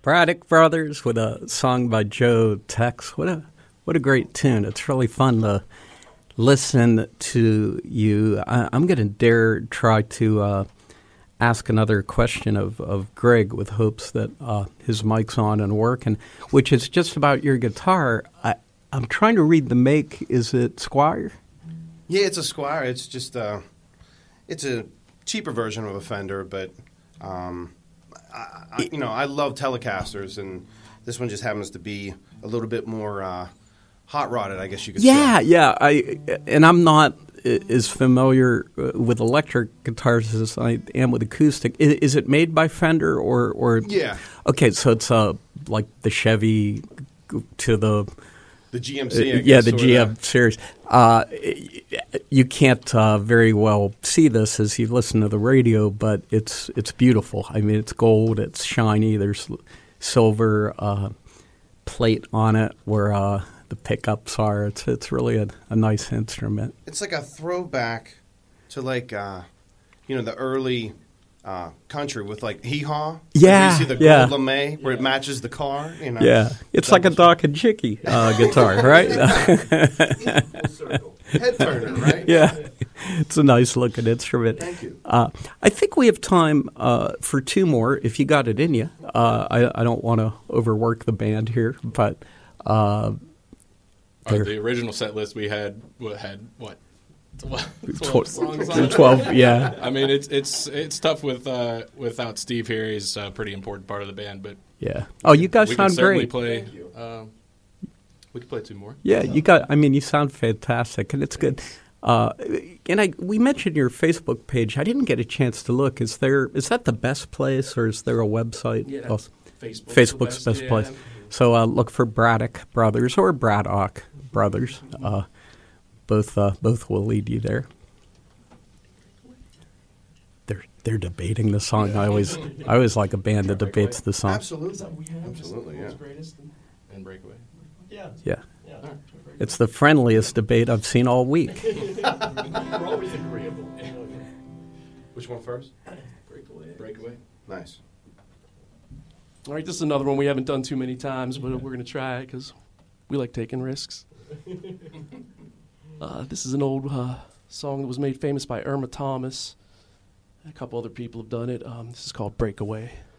Braddock Brothers with a song by Joe Tex. What a great tune. It's really fun to listen to you. I'm going to dare try to ask another question of Greg with hopes that his mic's on and working, which is just about your guitar. I'm trying to read the make. Is it Squier? Yeah, it's a Squier. It's just it's a cheaper version of a Fender, but I love Telecasters, and this one just happens to be a little bit more hot rodded, I guess you could say. Yeah. I'm not as familiar with electric guitars as I am with acoustic. Is it made by Fender or? Yeah. Okay, so it's like the Chevy to the GMC, I guess, the GM series. You can't very well see this as you listen to the radio, but it's beautiful. I mean, it's gold, it's shiny. There's silver plate on it where the pickups are. It's really a nice instrument. It's like a throwback to the early country with like Hee Haw. Yeah, you see the gold lame where it matches the car. Yeah, it's like a Doc and Chicky guitar, right? Full circle. Head turner, right? Yeah, it's a nice looking instrument. Thank you. I think we have time for two more. If you got it in you, I don't want to overwork the band here, but the original set list we had what? 12 songs on it. 12, yeah. I mean, it's tough without Steve here. He's a pretty important part of the band, but yeah. Oh, you guys we sound can certainly great. Play. We can play two more. Yeah, you sound fantastic, and it's good. We mentioned your Facebook page. I didn't get a chance to look. Is that the best place, or is there a website? Yeah, also? Facebook's the best place. So look for Braddock Brothers or Braddock Brothers. Both will lead you there. They're debating the song. I always like a band that debates the song. Absolutely, yeah. And Breakaway. Yeah. It's the friendliest debate I've seen all week. We're always agreeable. Which one first? Breakaway. Nice. All right, this is another one we haven't done too many times, but we're going to try it because we like taking risks. This is an old song that was made famous by Irma Thomas. A couple other people have done it. This is called Breakaway.